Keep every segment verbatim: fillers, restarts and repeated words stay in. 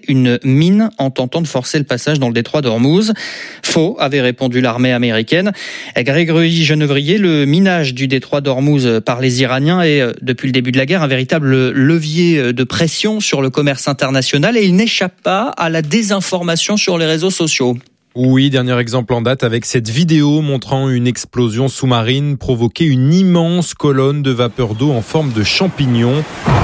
une mine en tentant de forcer le passage dans le détroit d'Ormuz. Faux, avait répondu l'armée américaine. Grégory Genevrier, le minage du détroit d'Ormuz par les Iraniens est, depuis le début de la guerre, un véritable levier de pression sur le commerce international et il n'échappe pas à la désinformation sur les réseaux sociaux. Oui, dernier exemple en date avec cette vidéo montrant une explosion sous-marine provoquer une immense colonne de vapeur d'eau en forme de champignon.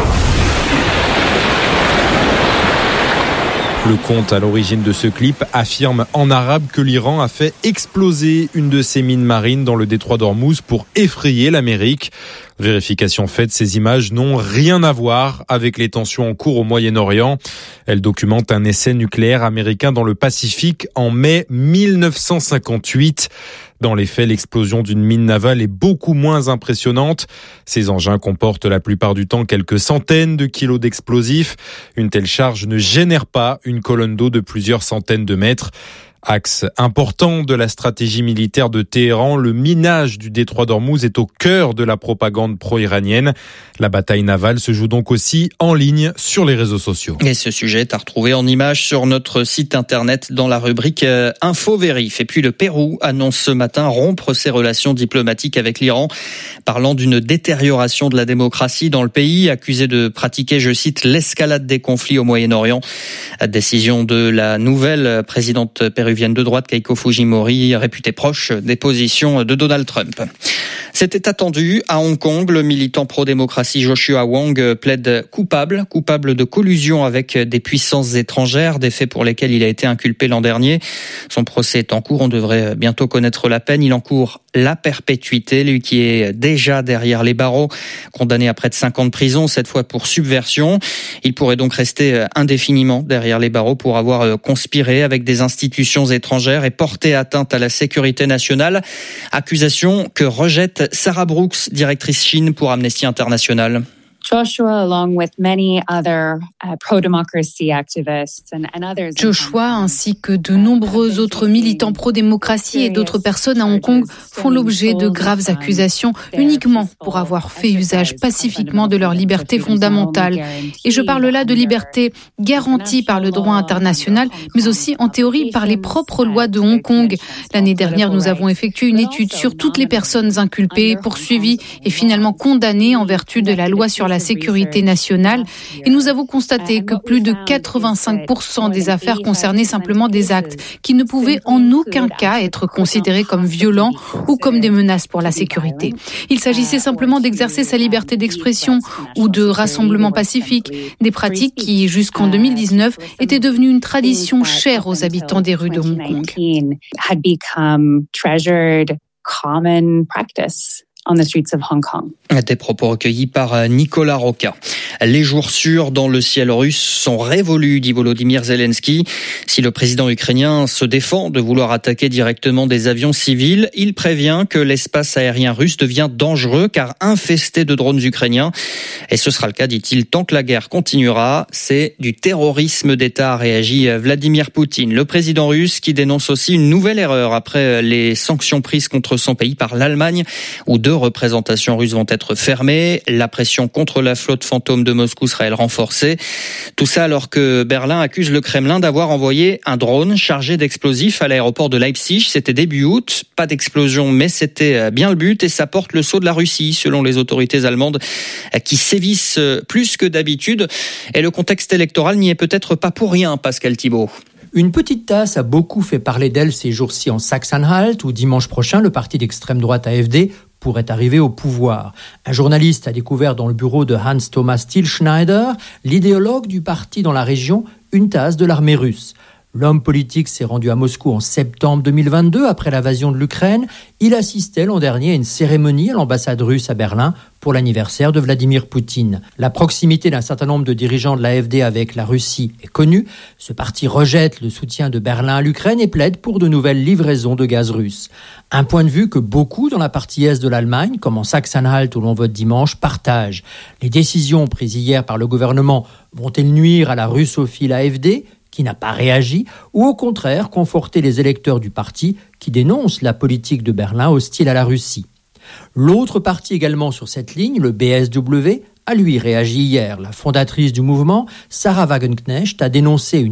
Le compte à l'origine de ce clip affirme en arabe que l'Iran a fait exploser une de ses mines marines dans le détroit d'Ormuz pour effrayer l'Amérique. Vérification faite, ces images n'ont rien à voir avec les tensions en cours au Moyen-Orient. Elles documentent un essai nucléaire américain dans le Pacifique en mai mille neuf cent cinquante-huit. Dans les faits, l'explosion d'une mine navale est beaucoup moins impressionnante. Ces engins comportent la plupart du temps quelques centaines de kilos d'explosifs. Une telle charge ne génère pas une colonne d'eau de plusieurs centaines de mètres. Axe important de la stratégie militaire de Téhéran, le minage du détroit d'Ormuz est au cœur de la propagande pro-iranienne. La bataille navale se joue donc aussi en ligne sur les réseaux sociaux. Et ce sujet est à retrouver en images sur notre site internet dans la rubrique Info Vérif. Et puis le Pérou annonce ce matin rompre ses relations diplomatiques avec l'Iran, parlant d'une détérioration de la démocratie dans le pays, accusé de pratiquer, je cite, l'escalade des conflits au Moyen-Orient. Décision de la nouvelle présidente péruvienne de droite, Keiko Fujimori, réputée proche des positions de Donald Trump. C'était attendu. À Hong Kong, le militant pro-démocratie Joshua Wong plaide coupable, coupable de collusion avec des puissances étrangères, des faits pour lesquels il a été inculpé l'an dernier. Son procès est en cours, on devrait bientôt connaître la peine. Il encourt la perpétuité, lui qui est déjà derrière les barreaux, condamné à près de cinq ans de prison, cette fois pour subversion. Il pourrait donc rester indéfiniment derrière les barreaux pour avoir conspiré avec des institutions étrangères et porté atteinte à la sécurité nationale. Accusation que rejette Sarah Brooks, directrice Chine pour Amnesty International. Joshua, along with many other uh, pro-democracy activists and, and others. Joshua, ainsi que de nombreux autres militants pro-démocratie et d'autres personnes à Hong Kong font l'objet de graves accusations uniquement pour avoir fait usage pacifiquement de leur liberté fondamentale. Et je parle là de liberté garantie par le droit international, mais aussi en théorie par les propres lois de Hong Kong. L'année dernière, nous avons effectué une étude sur toutes les personnes inculpées, poursuivies et finalement condamnées en vertu de la loi sur la la sécurité nationale et nous avons constaté que plus de quatre-vingt-cinq pour cent des affaires concernaient simplement des actes qui ne pouvaient en aucun cas être considérés comme violents ou comme des menaces pour la sécurité. Il s'agissait simplement d'exercer sa liberté d'expression ou de rassemblement pacifique, des pratiques qui, jusqu'en deux mille dix-neuf, étaient devenues une tradition chère aux habitants des rues de Hong Kong. On the streets of Hong Kong. Des propos recueillis par Nicolas Roca. Les jours sûrs dans le ciel russe sont révolus, dit Volodymyr Zelensky. Si le président ukrainien se défend de vouloir attaquer directement des avions civils, il prévient que l'espace aérien russe devient dangereux car infesté de drones ukrainiens. Et ce sera le cas, dit-il, tant que la guerre continuera. C'est du terrorisme d'État, a réagi Vladimir Poutine. Le président russe qui dénonce aussi une nouvelle erreur après les sanctions prises contre son pays par l'Allemagne, où deux représentations russes vont être fermées. La pression contre la flotte fantôme de Moscou sera elle renforcée. Tout ça alors que Berlin accuse le Kremlin d'avoir envoyé un drone chargé d'explosifs à l'aéroport de Leipzig. C'était début août. Pas d'explosion, mais c'était bien le but et ça porte le sceau de la Russie, selon les autorités allemandes, qui sévissent plus que d'habitude. Et le contexte électoral n'y est peut-être pas pour rien, Pascal Thibault. Une petite tasse a beaucoup fait parler d'elle ces jours-ci en Saxe-Anhalt, où dimanche prochain, le parti d'extrême droite A F D pourrait arriver au pouvoir. Un journaliste a découvert dans le bureau de Hans-Thomas Thielschneider, l'idéologue du parti dans la région, une tasse de l'armée russe. L'homme politique s'est rendu à Moscou en septembre deux mille vingt-deux, après l'invasion de l'Ukraine. Il assistait l'an dernier à une cérémonie à l'ambassade russe à Berlin pour l'anniversaire de Vladimir Poutine. La proximité d'un certain nombre de dirigeants de l'A F D avec la Russie est connue. Ce parti rejette le soutien de Berlin à l'Ukraine et plaide pour de nouvelles livraisons de gaz russe. Un point de vue que beaucoup dans la partie est de l'Allemagne, comme en Saxe-Anhalt où l'on vote dimanche, partagent. Les décisions prises hier par le gouvernement vont-elles nuire à la russophile A F D qui n'a pas réagi, ou au contraire conforter les électeurs du parti qui dénoncent la politique de Berlin hostile à la Russie. L'autre parti également sur cette ligne, le B S W, a lui réagi hier. La fondatrice du mouvement, Sarah Wagenknecht, a dénoncé une